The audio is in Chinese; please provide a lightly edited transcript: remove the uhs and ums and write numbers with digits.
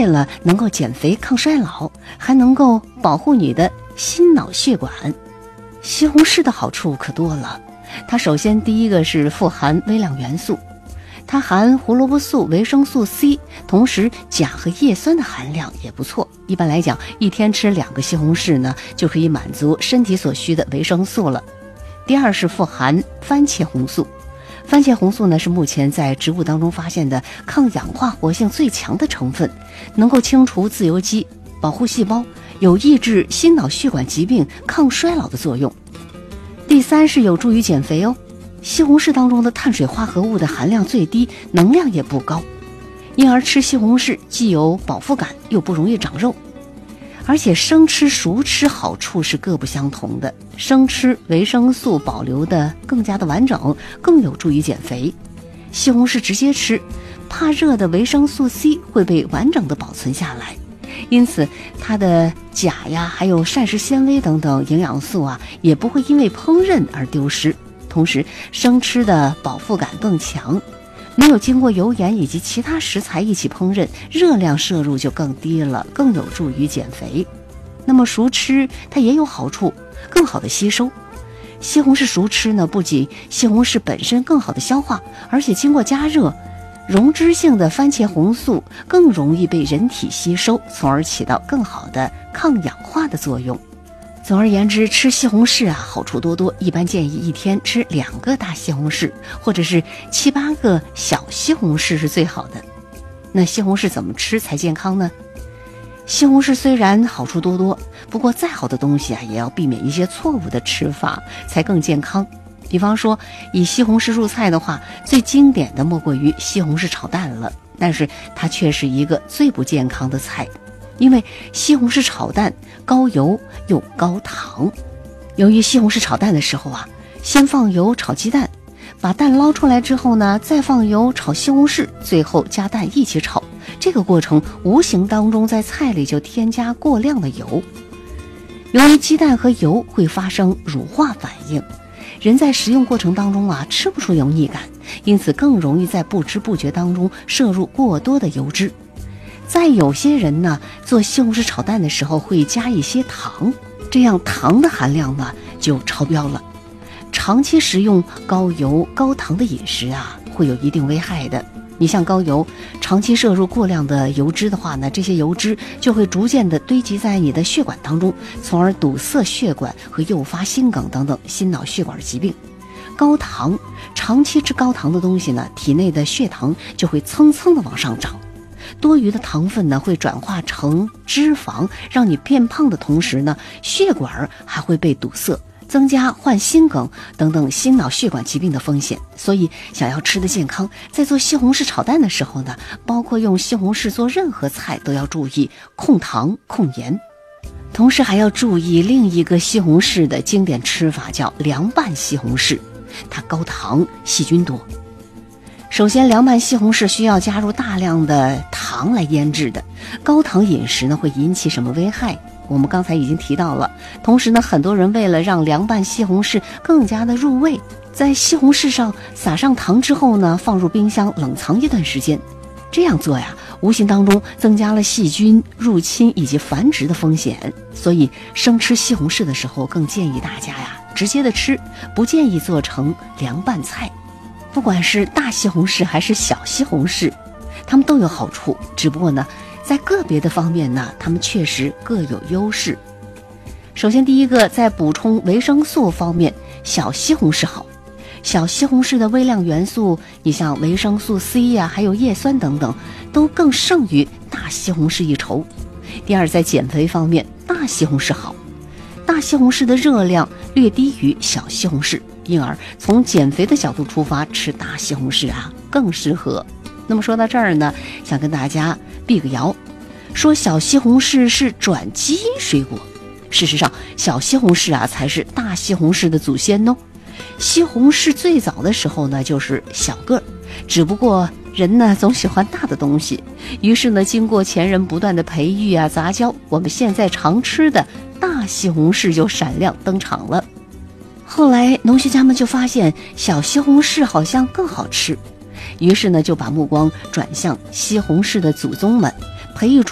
为了能够减肥抗衰老，还能够保护你的心脑血管。西红柿的好处可多了，它首先第一个是富含微量元素，它含胡萝卜素、维生素 C， 同时钾和叶酸的含量也不错。一般来讲，一天吃2个西红柿呢，就可以满足身体所需的维生素了。第二是富含番茄红素，番茄红素呢是目前在植物当中发现的抗氧化活性最强的成分，能够清除自由基，保护细胞，有抑制心脑血管疾病、抗衰老的作用。第三是有助于减肥哦。西红柿当中的碳水化合物的含量最低，能量也不高，因而吃西红柿既有饱腹感，又不容易长肉。而且生吃熟吃好处是各不相同的，生吃维生素保留的更加的完整，更有助于减肥。西红柿直接吃，怕热的维生素 C 会被完整的保存下来，因此它的钾呀，还有膳食纤维等等营养素啊，也不会因为烹饪而丢失。同时生吃的饱腹感更强，没有经过油盐以及其他食材一起烹饪，热量摄入就更低了，更有助于减肥。那么熟吃它也有好处，更好的吸收。西红柿熟吃呢，不仅西红柿本身更好的消化，而且经过加热，溶脂性的番茄红素更容易被人体吸收，从而起到更好的抗氧化的作用。总而言之，吃西红柿啊，好处多多，一般建议一天吃2个大西红柿，或者是7、8个小西红柿是最好的。那西红柿怎么吃才健康呢？西红柿虽然好处多多，不过再好的东西啊，也要避免一些错误的吃法，才更健康。比方说，以西红柿入菜的话，最经典的莫过于西红柿炒蛋了，但是它却是一个最不健康的菜。因为西红柿炒蛋高油又高糖，由于西红柿炒蛋的时候啊，先放油炒鸡蛋，把蛋捞出来之后呢，再放油炒西红柿，最后加蛋一起炒，这个过程无形当中在菜里就添加过量的油。由于鸡蛋和油会发生乳化反应，人在食用过程当中啊，吃不出油腻感，因此更容易在不知不觉当中摄入过多的油脂。在有些人呢，做西红柿炒蛋的时候会加一些糖，这样糖的含量呢就超标了。长期食用高油高糖的饮食啊，会有一定危害的。你像高油，长期摄入过量的油脂的话呢，这些油脂就会逐渐的堆积在你的血管当中，从而堵塞血管和诱发心梗等等心脑血管疾病。高糖，长期吃高糖的东西呢，体内的血糖就会蹭蹭的往上涨。多余的糖分呢会转化成脂肪，让你变胖的同时呢，血管还会被堵塞，增加患心梗等等心脑血管疾病的风险。所以想要吃得健康，在做西红柿炒蛋的时候呢，包括用西红柿做任何菜都要注意控糖控盐。同时还要注意另一个西红柿的经典吃法，叫凉拌西红柿，它高糖细菌多。首先，凉拌西红柿需要加入大量的糖来腌制的。高糖饮食呢会引起什么危害？我们刚才已经提到了。同时呢，很多人为了让凉拌西红柿更加的入味，在西红柿上撒上糖之后呢，放入冰箱冷藏一段时间。这样做呀，无形当中增加了细菌入侵以及繁殖的风险。所以生吃西红柿的时候，更建议大家呀直接的吃，不建议做成凉拌菜。不管是大西红柿还是小西红柿，它们都有好处，只不过呢，在个别的方面呢，它们确实各有优势。首先第一个，在补充维生素方面，小西红柿好。小西红柿的微量元素，你像维生素 C 呀，还有叶酸等等，都更胜于大西红柿一筹。第二，在减肥方面，大西红柿好。大西红柿的热量略低于小西红柿，因而从减肥的角度出发，吃大西红柿啊更适合。那么说到这儿呢，想跟大家辟个谣，说小西红柿是转基因水果。事实上，小西红柿啊才是大西红柿的祖先哦。西红柿最早的时候呢就是小个儿，只不过人呢总喜欢大的东西，于是呢经过前人不断的培育啊杂交，我们现在常吃的大西红柿就闪亮登场了。后来农学家们就发现小西红柿好像更好吃，于是呢就把目光转向西红柿的祖宗们，培育出